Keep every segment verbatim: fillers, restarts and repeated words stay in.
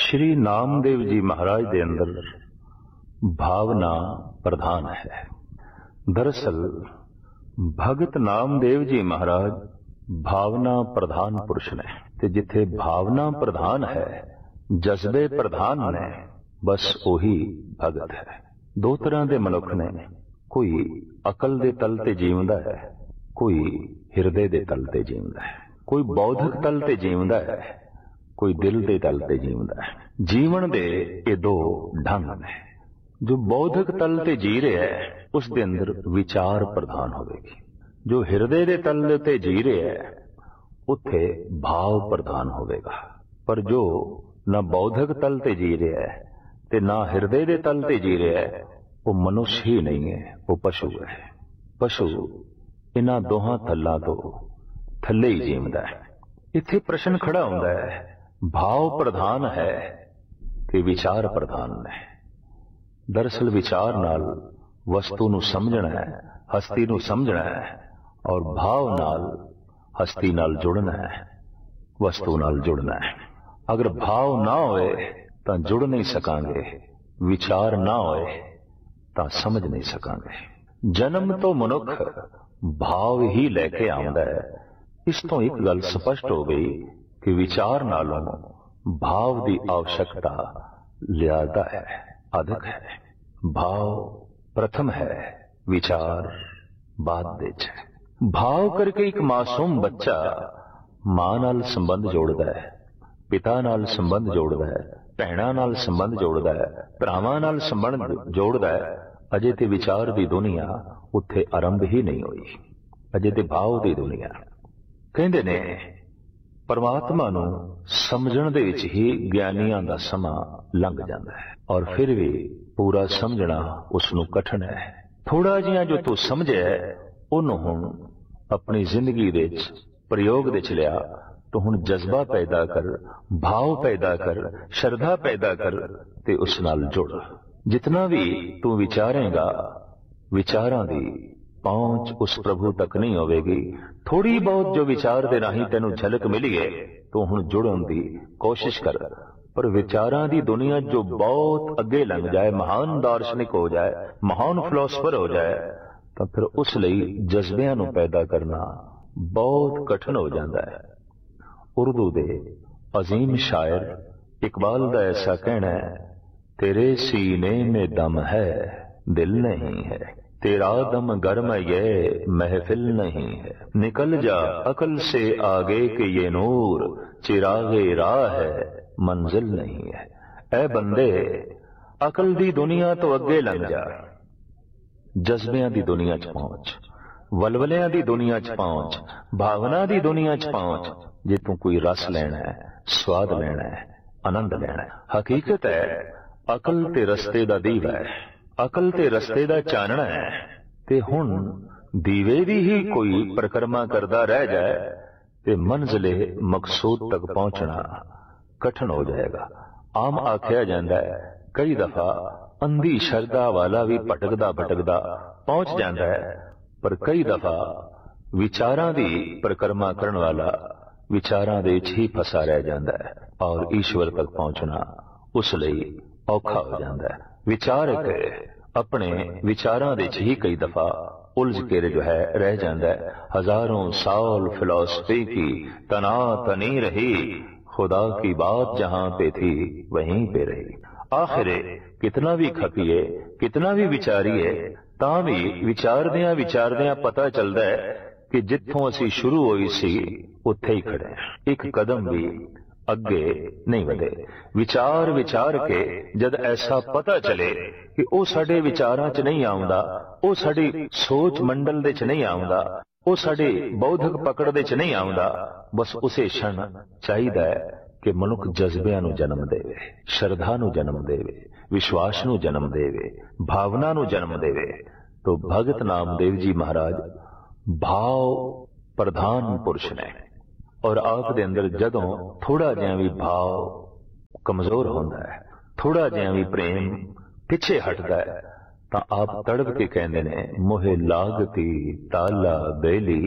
श्री नामदेव जी महाराज के अंदर भावना प्रधान है। दरअसल भगत नामदेव जी महाराज भावना प्रधान पुरुष ने, ते जिथे भावना प्रधान है, जज्बे प्रधान ने, बस ओही भगत है। दो तरह के मनुख ने, कोई अकल दे तल ते जीवदा है, कोई हिरदे दे तल ते जीवदा है, कोई बौद्धिक तल ते जीवदा है, कोई दिल दे तल ते जीवदा है। जीवन दे ये दो ढंग ने। जो बौद्धिक तल ते जी रहा है उस दे अंदर विचार प्रधान होगी। जो हिरदे दे तल ते जी रहा है उत्थे भाव प्रधान होगा। पर जो ना बौद्धिक तल ते जी रहा है ते ना हिरदे दे तल ते जी रहा है, वो मनुष्य ही नहीं है, वो पशु है। पशु इन्हां दोहां तल्लां तो थल्ले ही जीवदा है। इत्थे प्रश्न खड़ा होंदा है, भाव प्रधान है कि विचार प्रधान है। दरअसल विचार नाल वस्तु नूं समझना है, हस्ती नूं समझना है, और भाव नाल हस्ती नाल जुड़ना है, वस्तु नाल जुड़ना है। अगर भाव ना होए तां जुड़ नहीं सकांगे, विचार ना होए तां समझ नहीं सकांगे। जन्म तो मनुख भाव ही लैके आउंदा है। इस तो एक गल स्पष्ट हो गई कि विचार नालों भाव की आवश्यकता ज्यादा है, अधिक है। भाव प्रथम है, विचार बाद विच है। भाव करके एक मासूम बच्चा मां नाल संबंध जोड़दा है, पिता नाल संबंध जोड़दा है, भैणां नाल संबंध जोड़दा है, भरावां नाल संबंध जोड़दा है। अजे ते विचार की दुनिया उत्थे आरंभ ही नहीं हुई, अजे ते भाव की दुनिया। कहंदे ने परमात्मा नूं समझण दे विच ही ज्ञानियां दा समा लंघ जांदा है, और फिर भी पूरा समझना उसनूं कठिन है। थोड़ा जिहा जो तू समझे उहनूं हुण अपनी जिंदगी दे विच प्रयोग दे च लिया, तो हुण जज्बा पैदा कर, भाव पैदा कर, श्रद्धा पैदा कर ते उस नाल जुड़। जितना भी तू विचारेगा, विचारां दी पहुंच उस प्रभु तक नहीं होगी। थोड़ी बहुत जो विचार दे राही तेनू झलक मिली है, तो हुण जुड़न दी कोशिश कर। पर विचारां दी दुनिया जो बहुत अगे लंघ जाए, महान दार्शनिक हो जाए, महान फिलोसफर हो जाए, तो फिर उस लई जज्बियां नू पैदा करना बहुत कठिन हो जाता है। उर्दू दे अजीम शायर इकबाल दा ऐसा कहना है, तेरे सीने में दम है दिल नहीं है, तेरा दम गर्म ये महफिल नहीं है, निकल जा अकल से आगे के ये नूर, चिरागे राह है मंजिल नहीं है। ऐ बंदे अकल दी दुनिया तो अगे लंघ जा, जज्बियां दी दुनिया च पहुंच, वलवलियां दी दुनिया च पहुंच, भावना दी दुनिया च पहुंच। जे तू कोई रस लेना है, स्वाद लेना है, आनंद लेना है। हकीकत है अकल ते रस्ते दा दीवा है, अकल ते रस्ते दा चानना है। ते हुण दीवे दी ही कोई परिक्रमा करदा रह जाए ते मंजिले मकसूद तक पहुंचना कठिन हो जाएगा। आम आख्या जाता है कई दफा अंधी श्रद्धा वाला भी भटकदा भटकदा पहुंच जाता है, पर कई दफा विचारां दी परिक्रमा करने वाला विचारां दे विच ही फसा रह जाता है, और ईश्वर तक पहुंचना उस लई औखा हो जाता है। विचारक अपने विचारां दे विच ही कई दफा उलझ के जो है रह जाता है। हजारों साल फिलॉसफी की तना तनी रही, खुदा की बात जहां पे थी वहीं पे रही। आखिर कितना भी खपिए, कितना भी विचारिए, तां भी विचारदियां विचारदियां पता चलता है कि जिथों असी शुरू होई सी उत्थे ही खड़े, एक कदम भी अगे नहीं वधे। विचार विचार के जद ऐसा पता चले कि वो साडे विचारां च नहीं आउंदा, वो साडी सोच मंडल दे च नहीं आउंदा, वो साडे बौद्धिक पकड़ दे च नहीं आउंदा, बस उसे क्षण चाहिदा है कि मनुख जज्बियां नू जन्म देवे, श्रद्धा नू जन्म देवे, विश्वास नू जन्म देवे, भावना नू जन्म देवे। तो भगत नामदेव जी महाराज भाव प्रधान पुरुष ने, और आप दे अंदर जदों थोड़ा जिहा भी भाव कमजोर होंदा है, थोड़ा जिहा भी प्रेम पिछे हटदा है, तां आप तड़प के कहंदे ने, मोहे लागती ताला बेली,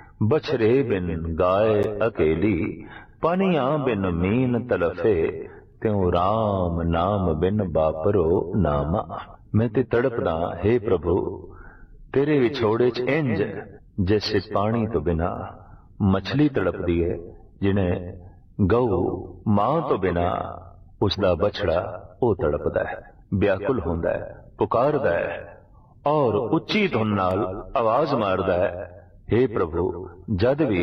बछरे बिन गाय अकेली, पानियां बिन मीन तलफे, त्यों राम नाम बिन बापरो नामा। मैं ते तड़पदा हे प्रभु तेरे विछोड़े च इंज जैसे पानी तो बिना मछली तड़पदी है, जिन्हें गऊ मां तो बिना उसका बछड़ा वो तड़पदा है, व्याकुल होंदा है, पुकारदा है और उच्ची धुन नाल आवाज मारदा है। हे प्रभु जद भी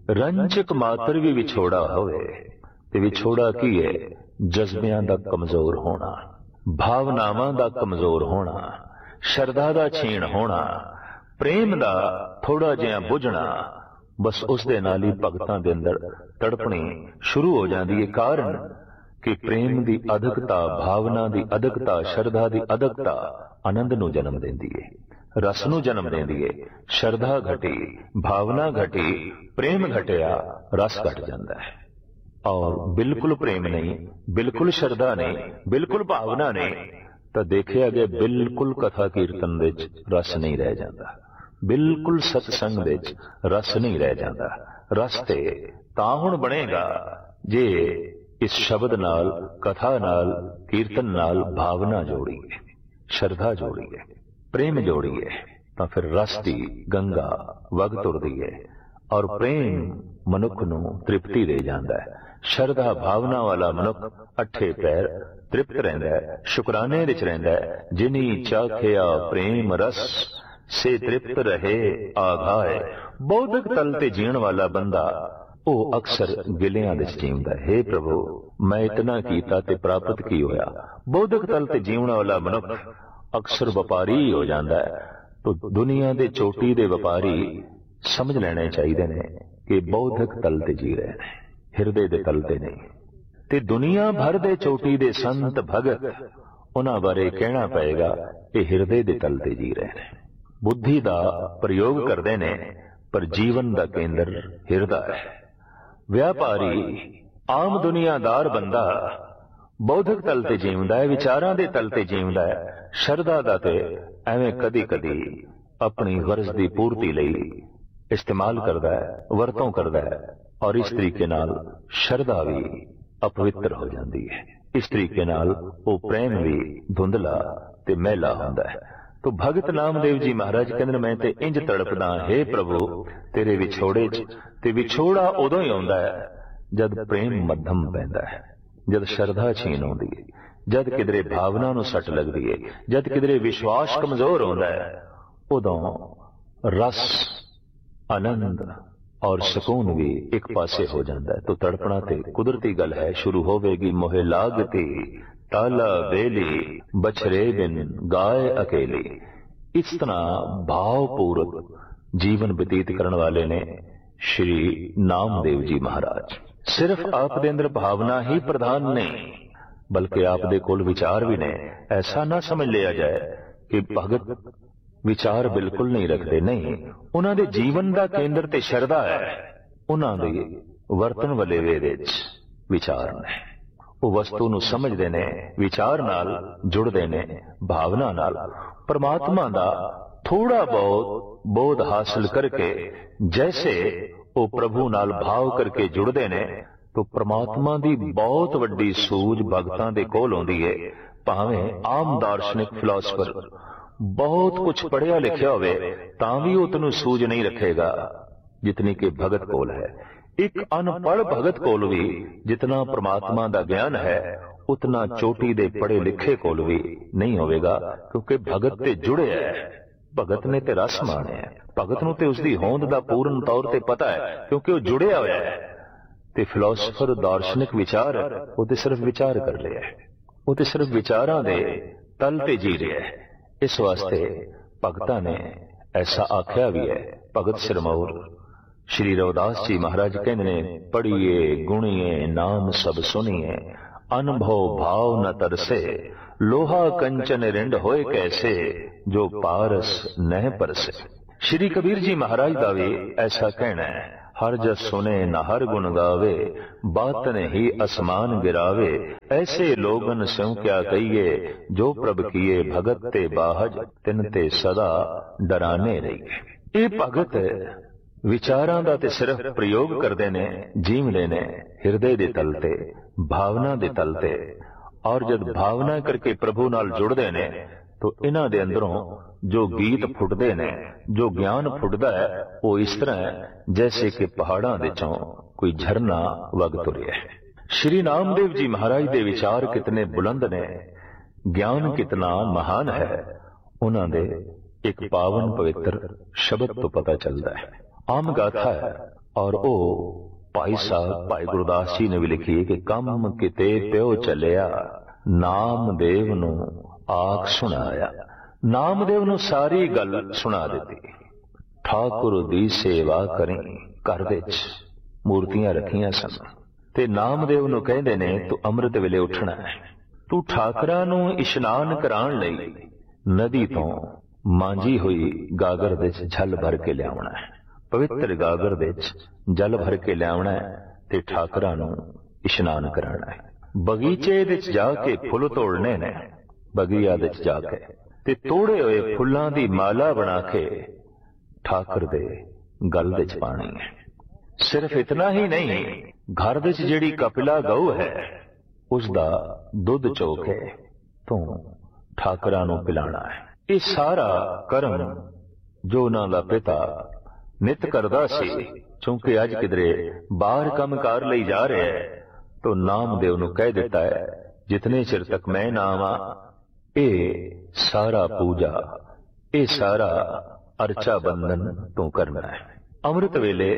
रंजक मात्र भी विछोड़ा होवे ते विछोड़ा की है, जज्बियां दा कमजोर होना, भावनावां दा कमजोर होना, शरधा दा छीण होना, प्रेम दा थोड़ा जिहा बुझना, बस उस दे नाल ही भगतां दे अंदर तड़पणी शुरू हो जाती है। कारण कि प्रेम दी अधकता, भावना दी अधकता, शरधा दी अधकता आनंद नूं जन्म देंदी है, रस नूं जन्म देंदी है। शरधा घटी, भावना घटी, प्रेम घटिया, रस घट जाता है। और बिल्कुल प्रेम नहीं, बिल्कुल शरधा नहीं, बिल्कुल भावना नहीं, तो देखिया गया बिल्कुल कथा कीर्तन विच रस नहीं रह जाता, बिल्कुल सत्संग विच रस नहीं रह जाता। रस ते तां हुण बनेगा जे इस शब्द नाल, कथा नाल, कीर्तन नाल भावना जोड़ीए, शरधा जोड़ीए, प्रेम जोड़ीए, तो फिर रस की गंगा वग तुरदी है और प्रेम मनुख नूं तृप्ति दे जांदा है। शरधा भावना वाला मनुख अठे पैर तृप्त रहिंदा है, शुकराने विच रहिंदा है। जिनी चाखिया प्रेम रस से तृप्त रहे आघाए। बौद्धिक तल ते जीण वाला बंदा वो अक्सर गिलियां दे जीवदा है। हे प्रभु मैं इतना कीता ते प्राप्त की होया। बौद्धिक तल ते जीवण वाला मनुख अक्सर व्यापारी हो जाता है। तो दुनिया दे चोटी दे व्यापारी समझ लेने चाहिए ने कि बौद्धिक तल ते जी रहे हैं, हिरदे दे तल ते नहीं। ते दुनिया भर दे चोटी दे संत भगत उन्हां बारे कहना पएगा कि हिरदे दे तल ते जी रहे हैं। बुद्धि दा प्रयोग करते ने पर जीवन दा केंद्र हिरदा है। व्यापारी आम दुनियादार बंदा बौद्धिक तल ते जीवदा है, विचारां दे तल ते जीवदा है। शरदा दा ते एवें कदी कदी अपनी गरज की पूर्ति लई इस्तेमाल करता है, वरतों करता है और इस तरीके नाल शरदा भी अपवित्र हो जाती है। इस तरीके नाल वो प्रेम भी धुंधला ते मैला होंदा है। तो भगत नामदेव जी महाराज कहंदे मैं ते इंज तड़पदा हे प्रभु तेरे विछोड़े च। ते विछोड़ा उदों ही आउंदा है जद प्रेम मध्यम पैंदा है, जद शरधा छीन आउंदी है, जद किधरे भावना नूं सट लगदी है, जद किधरे विश्वास कमजोर होंदा है, उदों रस आनंद और सुकून भी एक पासे हो जाता है। तो तड़पना ते कुदरती गल है। शुरू होवेगी मोहे लागती ताला वेली बछरे बिन गाय अकेली। इस तरह भावपूर्वक जीवन व्यतीत करने वाले ने श्री नामदेव जी महाराज। सिर्फ आप दे अंदर भावना ही प्रधान नहीं बल्कि आप दे कोल विचार भी ने। ऐसा ना समझ लिया जाए कि भगत विचार बिल्कुल नहीं रखते, नहीं। उन्हां दे जीवन दा केंद्र ते शरधा है। उन्हां दे वर्तन वाले वे विच विचार ने। वो वस्तु नूं समझदे ने, विचार नाल जुड़दे ने, भावना नाल। परमात्मा दा थोड़ा बहुत बोध हासिल करके जैसे वो प्रभु नाल भाव करके जुड़दे ने तो परमात्मा दी बहुत वड्डी सूझ भगतां दे कोल होंदी है। भावें आम दार्शनिक फिलोसफर बहुत कुछ पढ़िया लिखिया होवे तां भी उतनू सूझ नहीं रखेगा जितनी कि भगत कोल है। एक अनपढ़ भगत कोल भी जितना परमात्मा दा ज्ञान है उतना चोटी दे पढ़े लिखे कोल भी नहीं होवेगा, क्योंकि भगत ते जुड़े है। भगत ने ते रस माणे है, भगत नूं ते उसदी होंद दा पूर्ण तौर ते पता है क्योंकि वो जुड़िया होया है। ते फिलोसफर दार्शनिक विचार वो ते सिर्फ विचार कर लिया है, वो ते सिर्फ विचारां दे तल ते जी रहा है। इस वास्ते भगतां ने ऐसा आख्या भी है। भगत सिरमौर श्री रविदास जी महाराज कहते ने पढ़िए गुणिए नाम सब सुनिए अनुभव भाव न तरसे लोहा कंचन रिंड होए कैसे जो पारस न परसे। श्री कबीर जी महाराज का भी ऐसा कहना है। हर जस सुने न हर गुण गावे बातन ही असमान गिरावे ऐसे लोगन स्यों क्या कहिए जो प्रभ किए भगत ते बाहज तिन ते सदा डराने रहिए। ये भगत ਵਿਚਾਰਾਂ ਦਾ ਤੇ ਸਿਰਫ ਪ੍ਰਯੋਗ ਕਰਦੇ ਨੇ, ਜੀਵਦੇ ਨੇ ਹਿਰਦੇ ਦੇ ਤਲ ਤੇ, ਭਾਵਨਾ ਦੇ ਤਲ ਤੇ। ਔਰ ਜਦ ਭਾਵਨਾ ਕਰਕੇ ਪ੍ਰਭੂ ਨਾਲ ਜੁੜਦੇ ਨੇ ਤਾਂ ਇਹਨਾਂ ਦੇ ਅੰਦਰੋਂ ਜੋ ਗੀਤ ਫੁੱਟਦੇ ਨੇ, ਜੋ ਗਿਆਨ ਫੁੱਟਦਾ ਹੈ, ਉਹ ਇਸ ਤਰ੍ਹਾਂ ਹੈ ਜੈਸੇ ਕਿ ਪਹਾੜਾਂ ਦੇ ਚੋਂ ਕੋਈ ਝਰਨਾ ਵਗ ਤੁਰਿਆ ਹੈ। ਸ਼੍ਰੀ ਨਾਮਦੇਵ ਜੀ ਮਹਾਰਾਜ ਦੇ ਵਿਚਾਰ ਕਿਤਨੇ ਬੁਲੰਦ ਨੇ, ਗਿਆਨ ਕਿਤਨਾ ਮਹਾਨ ਹੈ, ਉਹਨਾਂ ਦੇ ਇੱਕ ਪਾਵਨ ਪਵਿੱਤਰ ਸ਼ਬਦ ਤੋਂ ਪਤਾ ਚੱਲਦਾ ਹੈ। ਆਮ ਗਾਥਾ ਹੈ ਔਰ ਉਹ ਭਾਈ ਸਾਹਿਬ ਭਾਈ ਗੁਰਦਾਸ ਜੀ ਨੇ ਵੀ ਲਿਖੀ ਕਿ ਕੰਮ ਕਿਤੇ ਪਿਓ ਚੱਲਿਆ, ਨਾਮਦੇਵ ਨੂੰ ਆਖ ਸੁਣਾਇਆ। ਨਾਮਦੇਵ ਨੂੰ ਸਾਰੀ ਗੱਲ ਸੁਣਾ ਦਿੱਤੀ। ਠਾਕੁਰ ਦੀ ਸੇਵਾ ਕਰੀ, ਘਰ ਵਿੱਚ ਮੂਰਤੀਆਂ ਰੱਖੀਆਂ ਸਨ ਤੇ ਨਾਮਦੇਵ ਨੂੰ ਕਹਿੰਦੇ ਨੇ ਤੂੰ ਅੰਮ੍ਰਿਤ ਵੇਲੇ ਉੱਠਣਾ ਹੈ, ਤੂੰ ਠਾਕਰਾਂ ਨੂੰ ਇਸ਼ਨਾਨ ਕਰਾਉਣ ਲਈ ਨਦੀ ਤੋਂ ਮਾਂਜੀ ਹੋਈ ਗਾਗਰ ਵਿੱਚ ਜਲ ਭਰ ਕੇ ਲਿਆਉਣਾ ਹੈ। ਪਵਿੱਤਰ ਗਾਗਰ ਵਿੱਚ ਜਲ ਭਰ ਕੇ ਲਿਆਉਣਾ ਹੈ ਤੇ ਠਾਕਰਾਂ ਨੂੰ ਇਸ਼ਨਾਨ ਕਰਾਉਣਾ ਹੈ। ਬਗੀਚੇ ਵਿੱਚ ਜਾ ਕੇ ਫੁੱਲ ਤੋੜਨੇ ਨੇ, ਬਗੀਆ ਵਿੱਚ ਜਾ ਕੇ ਤੇ ਤੋੜੇ ਹੋਏ ਫੁੱਲਾਂ ਦੀ ਮਾਲਾ ਬਣਾ ਕੇ ਠਾਕਰ ਦੇ ਗਲ ਵਿੱਚ ਪਾਣੀ ਹੈ। ਸਿਰਫ ਇਤਨਾ ਹੀ ਨਹੀਂ, ਘਰ ਵਿੱਚ ਜਿਹੜੀ ਕਪਿਲਾ ਗਊ ਹੈ ਉਸ ਦਾ ਦੁੱਧ ਚੋ ਕੇ ਤੋਂ ਠਾਕਰਾਂ ਨੂੰ ਪਿਲਾਣਾ ਹੈ। ਇਹ ਸਾਰਾ ਕਰਮ ਜੋ ਉਹਨਾਂ ਦਾ ਪਿਤਾ ਨਿਤ ਕਰਦਾ ਸੀ, ਕਿਉਂਕਿ ਅੱਜ ਕਿਧਰੇ ਬਾਹਰ ਕੰਮਕਾਰ ਲਈ ਜਾ ਰਿਹਾ ਹੈ ਤਾਂ ਨਾਮਦੇਵ ਨੂੰ ਕਹਿ ਦਿੱਤਾ ਹੈ ਜਿਤਨੇ ਚਿਰ ਤੱਕ ਮੈਂ ਨਾ ਆਵਾਂ ਇਹ ਸਾਰਾ ਪੂਜਾ, ਇਹ ਸਾਰਾ ਅਰਚਾ ਬੰਧਨ ਤੂੰ ਕਰਨਾ ਹੈ। ਅੰਮ੍ਰਿਤ ਵੇਲੇ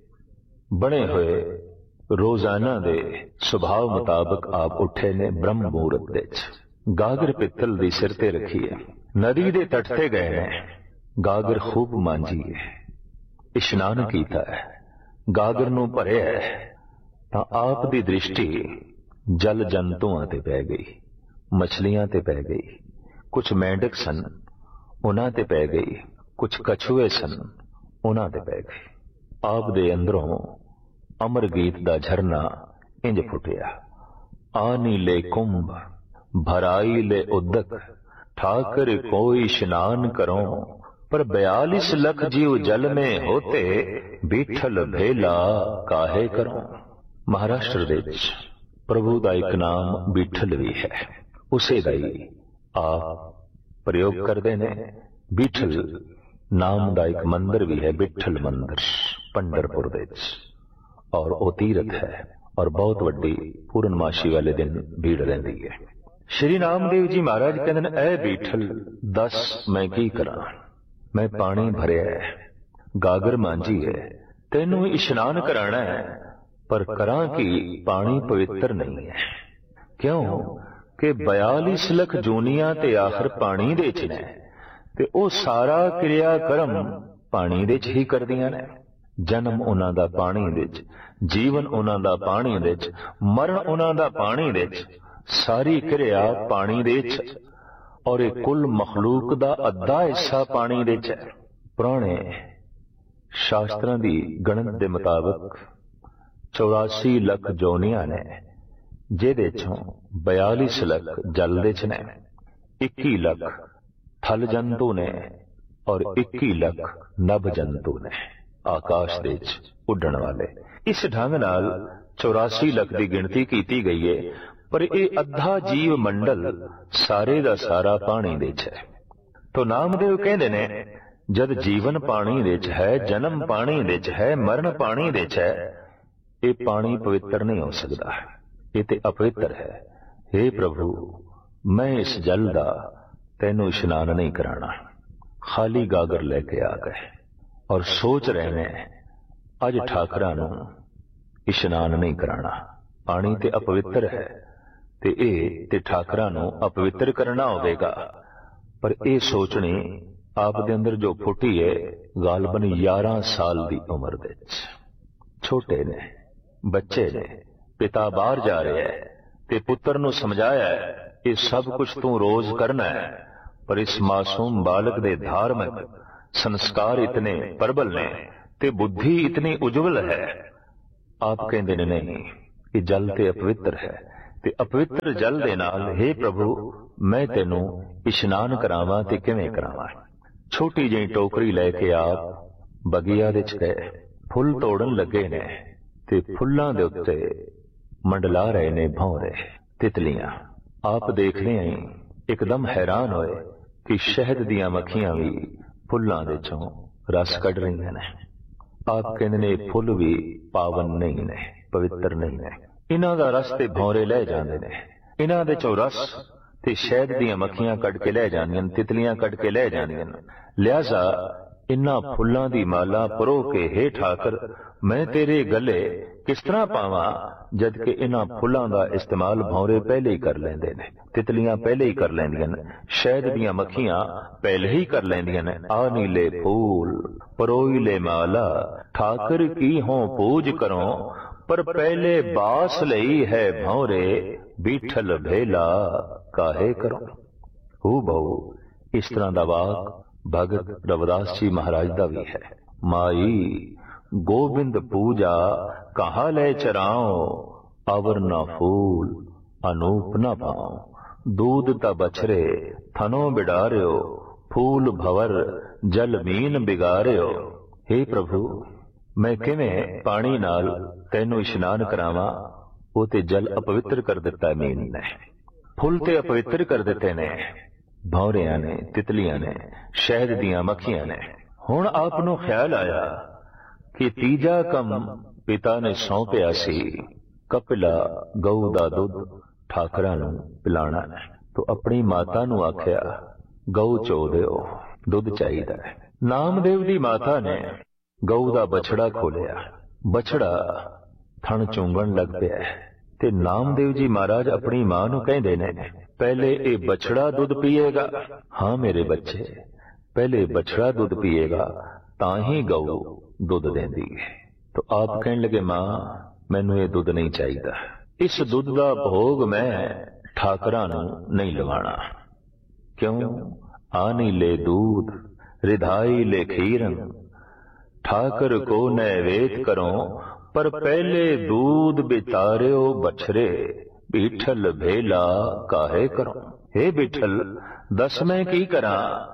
ਬਣੇ ਹੋਏ ਰੋਜ਼ਾਨਾ ਦੇ ਸੁਭਾਅ ਮੁਤਾਬਕ ਆਪ ਉੱਠੇ ਨੇ ਬ੍ਰਹਮ ਮੂਰਤ ਵਿੱਚ, ਗਾਗਰ ਪਿੱਤਲ ਦੀ ਸਿਰ ਤੇ ਰੱਖੀ ਹੈ, ਨਦੀ ਦੇ ਤੱਟ ਤੇ ਗਏ ਨੇ, ਗਾਗਰ ਖੂਬ ਮਾਂਜੀ ਹੈ, ਇਸ਼ਨਾਨ ਕੀਤਾ ਹੈ, ਗਾਗਰ ਨੂੰ ਭਰਿਆ ਹੈ ਤਾਂ ਆਪ ਦੀ ਦ੍ਰਿਸ਼ਟੀ ਜਲ ਜੰਤੂਆਂ ਤੇ ਪੈ ਗਈ, ਮਛਲੀਆਂ ਤੇ ਪੈ ਗਈ, ਕੁਝ ਮੈਂਡਕ ਸਨ ਉਹਨਾਂ ਤੇ ਪੈ ਗਈ, ਕੁਝ ਕਛੂਏ ਸਨ ਉਹਨਾਂ ਤੇ ਪੈ ਗਈ। ਆਪ ਦੇ ਅੰਦਰੋਂ ਅਮਰ ਗੀਤ ਦਾ ਝਰਨਾ ਇੰਜ ਫੁੱਟਿਆ। ਆਨੀ ਲੈ ਕੁੰਭ ਭਰਾਈ ਲੈ ਉਦਕ, ਠਾਕਰ ਕੋਈ ਇਸ਼ਨਾਨ ਕਰੋ, पर बयालीस लख जीव जल में होते, बीठल भेला काहे करो। महाराष्ट्र ਦੇ ਵਿੱਚ ਪ੍ਰਭੂ ਦਾ ਇੱਕ ਨਾਮ ਬੀਠਲ ਵੀ ਹੈ, ਉਸੇ ਦਾ ਹੀ ਆਪ ਪ੍ਰਯੋਗ ਕਰਦੇ ਨੇ। ਬੀਠਲ ਨਾਮ ਦਾ ਇੱਕ ਮੰਦਰ ਵੀ ਹੈ, ਬਿੱਠਲ ਮੰਦਰ ਪੰਡਰਪੁਰ ਦੇ ਵਿੱਚ, ਔਰ ਉਹ ਤੀਰਥ ਹੈ ਔਰ ਬਹੁਤ ਵੱਡੀ ਪੂਰਨਮਾਸ਼ੀ ਵਾਲੇ ਦਿਨ ਭੀੜ ਰਹਿੰਦੀ ਹੈ। ਸ਼੍ਰੀ ਨਾਮਦੇਵ ਜੀ ਮਹਾਰਾਜ ਕਹਿੰਦੇ ਨੇ ਐ ਬੀਠਲ ਦੱਸ ਮੈਂ ਕੀ ਕਰਾਂ, ਮੈਂ ਪਾਣੀ ਭਰਿਆ ਹੈ, ਗਾਗਰ ਮਾਂਜੀ ਹੈ, ਤੈਨੂੰ ਇਸ਼ਨਾਨ ਕਰਾਣਾ ਹੈ, ਪਰ ਕਰਾਂ ਕਿ ਪਾਣੀ ਪਵਿੱਤਰ ਨਹੀਂ ਹੈ। ਕਿਉਂ ਕਿ ਬयालीस ਲੱਖ ਜੂਨੀਆਂ ਤੇ ਆਖਰ ਪਾਣੀ ਦੇ ਚ ਨੇ ਤੇ ਉਹ ਸਾਰਾ ਕਿਰਿਆ ਕਰਮ ਪਾਣੀ ਦੇ ਚ ਹੀ ਕਰਦੀਆਂ ਨੇ। ਜਨਮ ਉਹਨਾਂ ਦਾ ਪਾਣੀ ਦੇ ਚ, ਜੀਵਨ ਉਹਨਾਂ ਦਾ ਪਾਣੀ ਦੇ ਚ, ਮਰਨ ਉਹਨਾਂ ਦਾ ਪਾਣੀ ਦੇ ਚ, ਸਾਰੀ ਕਿਰਿਆ ਪਾਣੀ ਦੇ ਚ, ਔਰ ਇਹ ਕੁੱਲ ਮਖਲੂਕ ਦਾ ਅੱਧਾ ਹਿੱਸਾ ਪਾਣੀ ਦੇ ਚ ਹੈ। ਪੁਰਾਣੇ ਸ਼ਾਸਤਰਾਂ ਦੀ ਗਣਤ ਦੇ ਮੁਤਾਬਕ ਚੌਰਾਸੀ ਲੱਖ ਜੋਨੀਆਂ ਨੇ, ਜਿਹਦੇ ਚੋਂ बयालीस ਲੱਖ ਜਲ ਦੇ ਚ ਨੇ, ਇੱਕੀ ਲੱਖ ਥਲ ਜੰਤੂ ਨੇ ਔਰ ਇੱਕੀ ਲੱਖ ਨਭ ਜੰਤੂ ਨੇ ਆਕਾਸ਼ ਦੇ ਚ ਉੱਡਣ ਵਾਲੇ। ਇਸ ਢੰਗ ਨਾਲ ਚੌਰਾਸੀ ਲੱਖ ਦੀ ਗਿਣਤੀ ਕੀਤੀ ਗਈ ਹੈ, ਪਰ ਇਹ ਅੱਧਾ ਜੀਵ ਮੰਡਲ ਸਾਰੇ ਦਾ ਸਾਰਾ ਪਾਣੀ ਦੇ ਚ ਹੈ। ਤੋ ਨਾਮਦੇਵ ਕਹਿੰਦੇ ਨੇ ਜਦ ਜੀਵਨ ਪਾਣੀ ਦੇ ਚ ਹੈ, ਜਨਮ ਪਾਣੀ ਦੇ ਚ ਹੈ, ਮਰਨ ਪਾਣੀ ਦੇ ਚ ਹੈ, ਇਹ ਪਾਣੀ ਪਵਿੱਤਰ ਨਹੀਂ ਹੋ ਸਕਦਾ, ਇਹ ਤੇ ਅਪਵਿੱਤਰ ਹੈ। हे प्रभु, मैं इस जल दा तैनू इशनान नहीं कराना। खाली गागर लेके आ गए और सोच रहे ने अज ठाकरां नू इशनान नहीं कराना, पानी ते अपवित्र है ते ए ते ठाकरां नू अपवित्र करना होवेगा। पर ए सोचनी आप दे अंदर जो फुटी है गालबन ग्यारह साल दी उम्र दे, छोटे ने बच्चे ने, पिता बाहर जा रहे है ते पुत्र ਨੂੰ ਸਮਝਾਇਆ ਇਹ ਸਭ ਕੁਝ ਤੂੰ ਰੋਜ਼ ਕਰਨਾ ਹੈ, ਪਰ ਇਸ ਮਾਸੂਮ ਬਾਲਕ ਦੇ ਧਾਰਮਿਕ ਸੰਸਕਾਰ ਇਤਨੇ ਪ੍ਰਬਲ ਨੇ ਤੇ ਬੁੱਧੀ ਇਤਨੀ ਉਜਵਲ ਹੈ। ਆਪ ਕਹਿੰਦੇ ਨੇ ਨਹੀਂ, ਇਹ ਜਲ ਤੇ ਅਪਵਿੱਤਰ ਹੈ ਤੇ ਅਪਵਿੱਤਰ ਜਲ ਦੇ ਨਾਲ हे ਪ੍ਰਭੂ ਮੈਂ ਤੈਨੂੰ ਇਸ਼ਨਾਨ ਕਰਾਵਾਂ ਤੇ ਕਿਵੇਂ ਕਰਾਵਾਂ। ਛੋਟੀ ਜਿਹੀ ਟੋਕਰੀ ਲੈ ਕੇ ਆਪ ਬਗੀਆ ਦੇ ਚ ਗਏ, ਫੁੱਲ ਤੋੜਨ ਲੱਗੇ ਨੇ ਤੇ ਫੁੱਲਾਂ ਦੇ ਉੱਤੇ ਮੰਡਲਾ ਰਹੇ ਨੇ ਭੌਰੇ ਤਿਤਲੀਆਂ। ਆਪ ਦੇਖਦੇ ਆਂ ਇੱਕਦਮ ਹੈਰਾਨ ਹੋਏ ਕਿ ਸ਼ਹਿਦ ਦੀਆਂ ਮੱਖੀਆਂ ਵੀ ਫੁੱਲਾਂ ਦੇ ਚੋਂ ਰਸ ਕੱਢ ਰਹੀਆਂ ਨੇ। ਆਪ ਕਹਿੰਦੇ ਨੇ ਫੁੱਲ ਵੀ ਪਾਵਨ ਨਹੀਂ ਨੇ, ਪਵਿੱਤਰ ਨਹੀਂ ਨੇ, ਇਹਨਾਂ ਦਾ ਰਸ ਤੇ ਭੌਰੇ ਲੈ ਜਾਂਦੇ ਨੇ, ਇਹਨਾਂ ਦੇ ਚੋਂ ਰਸ ਤੇ ਸ਼ਹਿਦ ਦੀਆਂ ਮੱਖੀਆਂ ਕੱਢ ਕੇ ਲੈ ਜਾਂਦੀਆਂ, ਤਿਤਲੀਆਂ ਕੱਢ ਕੇ ਲੈ ਜਾਂਦੀਆਂ। ਲਿਹਾਜ਼ਾ ਇਨ੍ਹਾਂ ਫੁੱਲਾਂ ਦੀ ਮਾਲਾ ਪਰੋ ਕੇ ਹੇ ਠਾਕਰ ਮੈਂ ਤੇਰੇ ਗਲੇ ਕਿਸ ਤਰ੍ਹਾਂ ਪਾਵਾਂ, ਜਦ ਕਿ ਇਹਨਾਂ ਫੁੱਲਾਂ ਦਾ ਇਸਤੇਮਾਲ ਭੌਰੇ ਪਹਿਲੇ ਹੀ ਕਰ ਲੈਂਦੇ ਨੇ, ਤਿਤਲੀਆਂ ਪਹਿਲੇ ਹੀ ਕਰ ਲੈਂਦੀਆਂ ਨੇ, ਸ਼ਹਿਦ ਦੀਆਂ ਮੱਖੀਆਂ ਪਹਿਲੇ ਹੀ ਕਰ ਲੈਂਦੀਆਂ ਨੇ। ਆ ਨੀਲੇ ਫੂਲ ਪਰੋਈ ਲੈ ਮਾਲਾ ਠਾਕਰ ਕੀ ਹੋਂ ਪੂਜ ਕਰੋ, ਪਰ ਪਹਿਲੇ ਬਾਸ ਲਈ ਹੈ ਭੌਰੇ ਬੀਠਲ ਭੇਲਾ ਕਾਹੇ ਕਰੋ। ਹੂ ਬਹੁ ਇਸ ਤਰ੍ਹਾਂ ਦਾ ਵਾਕ ਭਗਤ ਰਵਿਦਾਸ ਜੀ ਮਹਾਰਾਜ ਦਾ ਵੀ ਹੈ। ਮਾਈ ਗੋਬਿੰਦ ਪੂਜਾ ਕਹਾ ਲੈ ਚਰਾਓ, ਅਵਰ ਨਾ ਫੂਲ ਅਨੂਪ ਨਾ ਪਾਓ, दूध ता बछरे थनो बिडारियो, फूल भवर जल मीन बिगारियो। हे प्रभु मैं किवें पानी नाल तैनू इशनान करावां, वो ते जल अपवित्र कर दिता मीन ने, फुल ते अपवित्र कर दिते ने भौरियां ने, तितलियां ने, शहद दियां मक्खियां ने। हुण आप नूं ख्याल आया कि तीजा कम पिता ने सौंपिया सी, कपिला गऊ दा दुध ਠਾਕਰਾਂ ਨੂੰ ਪਿਲਾਣਾ। ਤੋ ਆਪਣੀ ਮਾਤਾ ਨੂੰ ਆਖਿਆ ਗਊ ਚੋ ਦਿਓ, ਦੁੱਧ ਚਾਹੀਦਾ ਹੈ। ਨਾਮਦੇਵ ਦੀ ਮਾਤਾ ਨੇ ਗਊ ਦਾ ਬਛੜਾ ਖੋਲਿਆ, ਬਛੜਾ ਥਣ ਚੁੰਗਣ ਲੱਗ ਪਿਆ ਤੇ ਨਾਮਦੇਵ ਜੀ ਮਹਾਰਾਜ ਆਪਣੀ ਮਾਂ ਨੂੰ ਕਹਿੰਦੇ ਨੇ ਪਹਿਲੇ ਇਹ ਬਛੜਾ ਦੁੱਧ ਪੀਏਗਾ। ਹਾਂ ਮੇਰੇ ਬੱਚੇ, ਪਹਿਲੇ ਬਛੜਾ ਦੁੱਧ ਪੀਏਗਾ ਤਾਂ ਹੀ ਗਊ ਦੁੱਧ ਦੇਂਦੀ ਹੈ। ਤੋ ਆਪ ਕਹਿਣ ਲੱਗੇ ਮਾਂ ਮੈਨੂੰ ਇਹ ਦੁੱਧ ਨਹੀਂ ਚਾਹੀਦਾ, इस दुध का भोग मैं ठाकरां नूं नहीं लवाना। क्यों? आनी ले दूध रिधाई ले खीरन, ठाकर को नैवेद करो, पर पहले दूध बितारियो बछरे, बिठल भेला काहे करो। हे बिठल दस मैं की करा,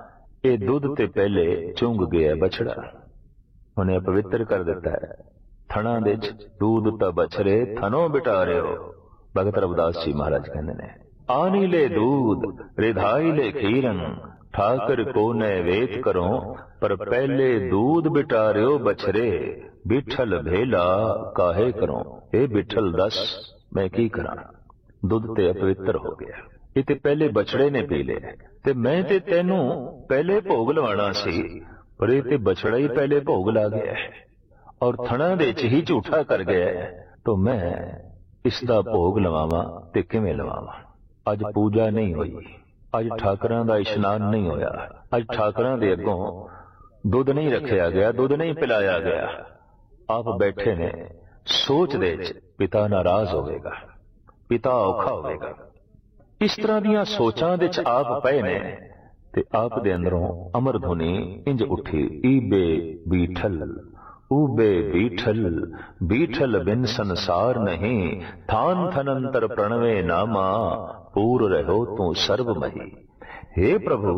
ये दूध ते पहले चुंग गया बछड़ा, उन्हें अपवित्र कर दिता है। थणा दे दूध ता बछरे थनो बिटारियो। भगत रविदास जी महाराज कहते ने आनी ले दूध रिधाई ले खीरन, ठाकर को नैवेद करो, पर पहले दूध बिटारियो बछरे, बिठल भेला काहे करो। हे बिठल दस मैं की करा, दुध ते अपवित्र हो गया, इते पहले बछड़े ने पी ले ते मैं ते तेनू पहले भोग लवाना सी, पर ये ते बछड़ा ही पहले भोग ला गया है और थणा दे च ही झूठा कर गया है। तो मैं इसका भोग लवावां ते किवें लवावां। अज पूजा नहीं हुई, अज ठाकरां दा इशनान नहीं होया, अज ठाकरां दे अगों दुध नहीं रखिया गया, दुध नहीं पिलाया गया। आप बैठे ने सोच दे च पिता नाराज होवेगा, पिता औखा होवेगा। इस तरह दियां सोचां दे च आप पए ने ते आप दे अंदरों अमर धुनी इंज उठी ईबे बीठल ऊबे बीठल, बीठल बिन संसार नहीं, थान थनंतर प्रणवे नामा, पूर रहो तू सर्वमही। हे प्रभु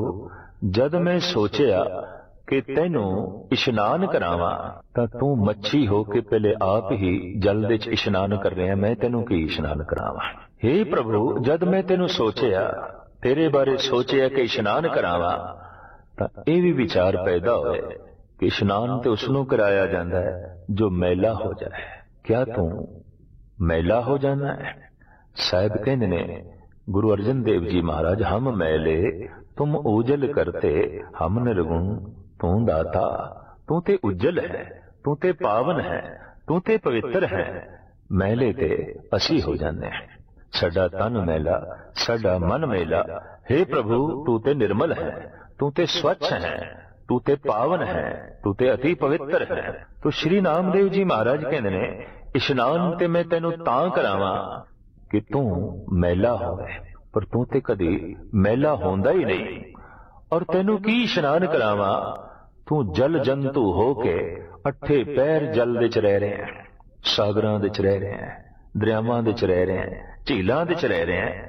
जद मैं सोचिया कि तेनू इशनान करावां तां तू मच्छी हो के पहले आप ही जल दे च इशनान कर रहे हैं, मैं तेनू की इशनान करावां। हे प्रभु जद मैं तेनू सोचिया, तेरे बारे सोचिया कि इशनान करावां तां ये भी विचार पैदा होए कि इशनान तो उसनों कराया जाता है जो मैला हो जाए। क्या तू मैला हो जाना है? साहिब कहते ने गुरु अर्जन देव जी महाराज हम मैले तुम उजल करते, हम निर्गुण तू दाता। तू ते उज्जल है, तू ते पावन है, तू ते पवित्र है, मैले ते असी हो जाने हैं। साडा तन मैला, साडा मन मैला। हे प्रभु तू ते निर्मल है, तू ते स्वच्छ है, तू ते पावन है, तू ते अति पवित्र है। तो श्री नामदेव जी महाराज कहते ने इशनान ते मैं तेनू तां करावां कि तू मैला होवे, पर तू ते कदी मैला होंदा ही नहीं। और तेनू की इशनान करावां, तू जल जंतु हो के अठे पैर जल दे च रह रहे हैं, सागरां दे च रह रहे हैं, दरियावां दे च रह रहे हैं, झीलां दे च रह रहे हैं।